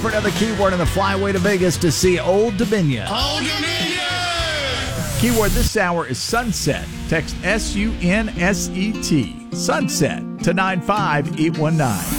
for another keyword on the flyway to Vegas to see Old Dominion. Old Dominion! Keyword this hour is sunset. Text SUNSET. Sunset to 95819.